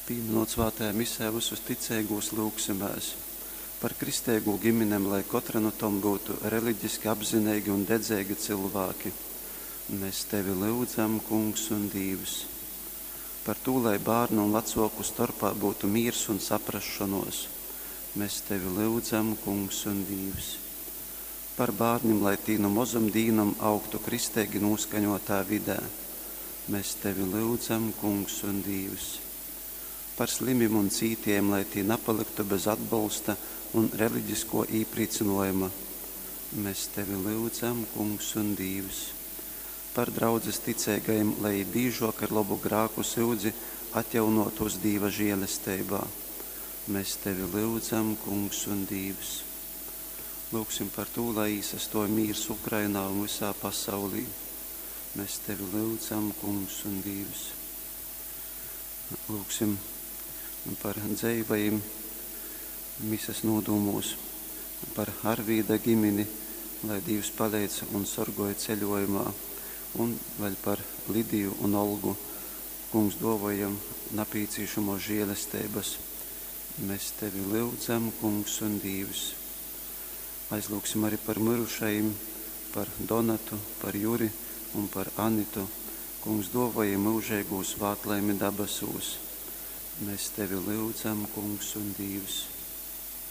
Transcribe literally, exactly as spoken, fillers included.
Pieminot svētajā misē visus ticīgos lūgsimies. Par kristīgo ģimenem, lai katra no tom būtu reliģiski apzinīgi un dedzīgi cilvēki. Mēs tevi lūdzam, kungs un Dievs. Par to, lai bērnu un vecāku starpā būtu miers un saprašanos. Mēs tevi lūdzam, kungs un Dievs. Par bērniem, lai tī no mazam dīnam augtu kristīgi noskaņotā vidē. Mēs tevi lūdzam, kungs un Dievs. Par slimiem un cītiem, lai tī nepaliktu bez atbalsta un reliģisko īpriecinojuma. Mēs tevi lūdzam, kungs un Dievs. Par draudzes ticīgajiem, lai bīžok ar labu grāku sūdzi atjaunotos Dieva žēlestībā. Mēs tevi lūdzam, kungs un Dievs. Lūksim par to, lai īsastoj mīrs Ukrainā un visā pasaulī. Mēs tevi lūdzam, kungs un Dievs. Lūksim par dzīvajiem misas nodomos, par Arvīda ģimeni, lai Dievs palīdz un sorgoja ceļojumā, un vēl par Lidiju un Olgu. Kungs dovojam napīcīšamo žēlestības. Mēs tevi lūdzam, kungs un Dievs. Aizlūksim arī par mirušajiem, par Donatu, par Juri un par Anitu. Kungs dovojam mūžīgos svētlaimi dabasūs. Mēs tevi lūdzam, kungs un Dievs.